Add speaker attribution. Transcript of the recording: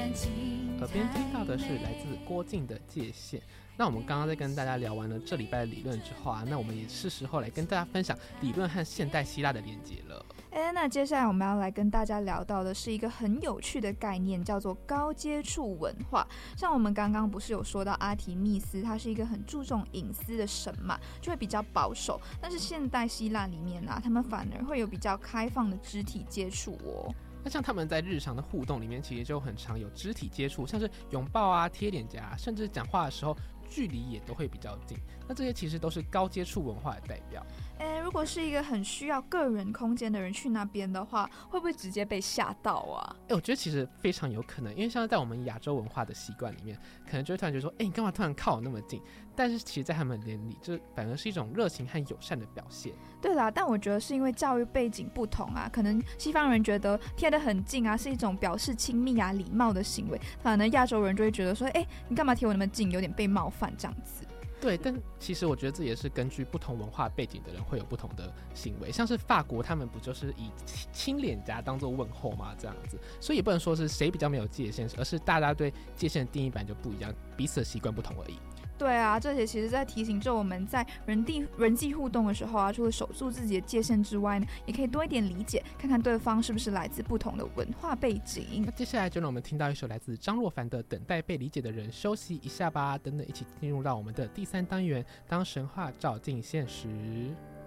Speaker 1: 耳边听到的是来自郭靖的界限。那我们刚刚在跟大家聊完了这礼拜的理论之后啊，那我们也是时候来跟大家分享理论和现代希腊的连结了。
Speaker 2: 那接下来我们要来跟大家聊到的是一个很有趣的概念，叫做高接触文化。像我们刚刚不是有说到阿提密斯，他是一个很注重隐私的神嘛，就会比较保守。但是现代希腊里面啊，他们反而会有比较开放的肢体接触哦。
Speaker 1: 那像他们在日常的互动里面，其实就很常有肢体接触，像是拥抱啊、贴脸颊，甚至讲话的时候距离也都会比较近。那这些其实都是高接触文化的代表。
Speaker 2: 如果是一个很需要个人空间的人去那边的话，会不会直接被吓到啊？
Speaker 1: 我觉得其实非常有可能，因为像在我们亚洲文化的习惯里面，可能就会突然觉得说，你干嘛突然靠我那么近？但是其实在他们眼里，这反而是一种热情和友善的表现。
Speaker 2: 对啦，但我觉得是因为教育背景不同啊，可能西方人觉得贴得很近啊是一种表示亲密啊、礼貌的行为，反而亚洲人就会觉得说，你干嘛贴我那么近，有点被冒犯这样子。
Speaker 1: 对，但其实我觉得这也是根据不同文化背景的人会有不同的行为，像是法国他们不就是以亲脸颊当作问候吗？这样子，所以也不能说是谁比较没有界限，而是大家对界限的定义本来就不一样，彼此的习惯不同而已。
Speaker 2: 对啊，这些其实在提醒着我们在人际互动的时候啊，除了守住自己的界限之外呢，也可以多一点理解，看看对方是不是来自不同的文化背景。
Speaker 1: 那接下来就让我们听到一首来自张若凡的《等待被理解的人》，休息一下吧，等等一起进入到我们的第3单元，当神话照进现实。